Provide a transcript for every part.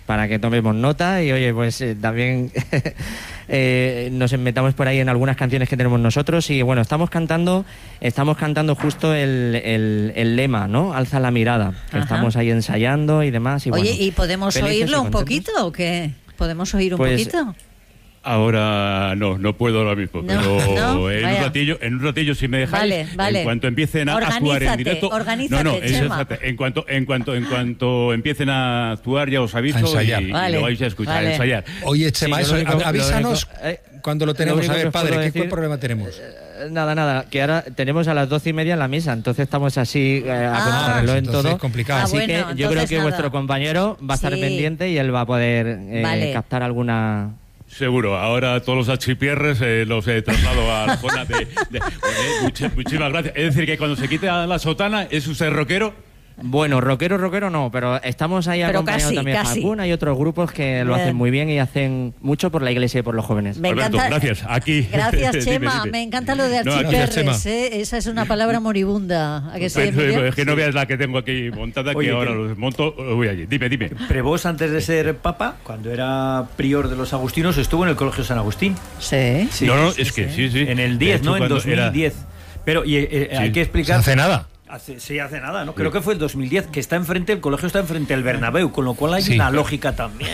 para que tomemos nota y oye, pues también nos metamos por ahí en algunas canciones que tenemos nosotros. Y bueno, estamos cantando justo el lema, ¿no? Alza la mirada, que estamos ahí ensayando y demás. Y oye, bueno, ¿y podemos oírlo un poquito o qué? ¿Podemos oír un poquito? Ahora no puedo ahora mismo, pero en un ratillo si me dejáis, vale. en cuanto empiecen a actuar en directo, en cuanto empiecen a actuar ya os aviso y lo vais a escuchar, a ensayar. Oye, Chema, avísanos cuando lo tenemos. A ver, padre, ¿qué problema tenemos? Nada, que ahora tenemos a las 12:30 la misa, entonces estamos así a contrarreloj en todo. Es complicado. Así que yo creo que vuestro compañero va a estar pendiente y él va a poder captar alguna... Seguro, ahora todos los achipierres los he trasladado a la zona de muchísimas gracias. Es decir, que cuando se quite la sotana, ¿es usted rockero? Bueno, rockero no, pero estamos ahí acompañados también de Hakuna. Hay otros grupos que lo hacen muy bien y hacen mucho por la iglesia y por los jóvenes. Me encanta. Alberto, gracias. Aquí. Gracias, Chema. Dime. Me encanta lo de archiperres, Esa es una palabra moribunda. ¿A que sí, es que no veas la que tengo aquí montada, que ahora los monto, voy allí. Dime. Prevos, antes de ser papa, cuando era prior de los agustinos, estuvo en el Colegio San Agustín. Sí. Es que sí. En el 10, ¿no? En 2010. Pero hay que explicar... No hace nada. Hace nada, ¿no? Creo que fue el 2010, que el colegio está enfrente del Bernabéu, con lo cual hay una lógica también.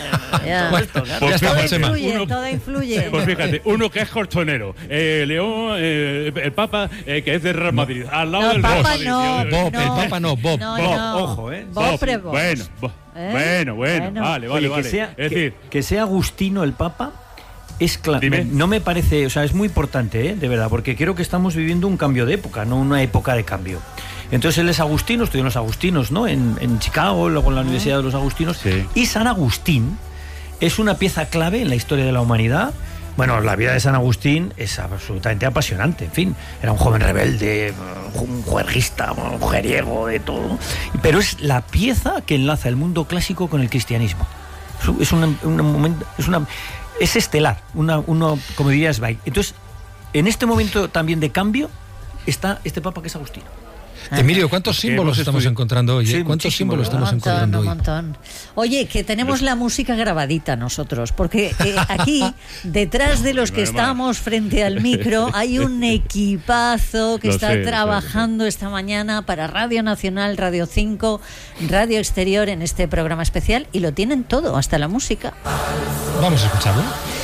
Todo influye. Pues fíjate, uno que es colchonero, León, el Papa, que es de Real Madrid, al lado del Papa Bob. El Papa no, Bob. Ojo, Bueno, vale. Es decir, que sea Agustino el Papa... Es claro, no me parece, o sea, es muy importante, de verdad, porque creo que estamos viviendo un cambio de época, no una época de cambio. Entonces él es agustino, estudió en los agustinos, ¿no? En Chicago, luego en la Universidad de los Agustinos. Sí. Y San Agustín es una pieza clave en la historia de la humanidad. Bueno, la vida de San Agustín es absolutamente apasionante, en fin. Era un joven rebelde, un juerguista, un mujeriego, de todo. Pero es la pieza que enlaza el mundo clásico con el cristianismo. Es estelar, como diría Zweig. Entonces, en este momento también de cambio, está este papa que es Agustino. Emilio, ¿cuántos símbolos estamos encontrando hoy? Sí, ¿Cuántos símbolos estamos encontrando hoy? Un montón. Oye, que tenemos la música grabadita nosotros, porque aquí, detrás de los que estamos frente al micro, hay un equipazo que está trabajando esta mañana para Radio Nacional, Radio 5, Radio Exterior en este programa especial, y lo tienen todo, hasta la música. Vamos a escucharlo.